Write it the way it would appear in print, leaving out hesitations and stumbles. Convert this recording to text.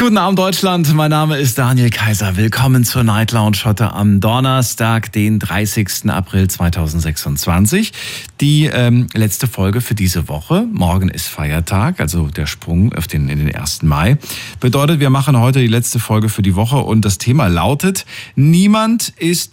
Guten Abend Deutschland, mein Name ist Daniel Kaiser. Willkommen zur Night Lounge heute am Donnerstag, den 30. April 2026. Die letzte Folge für diese Woche. Morgen ist Feiertag, also der Sprung in den 1. Mai. Bedeutet, wir machen heute die letzte Folge für die Woche und das Thema lautet: Niemand ist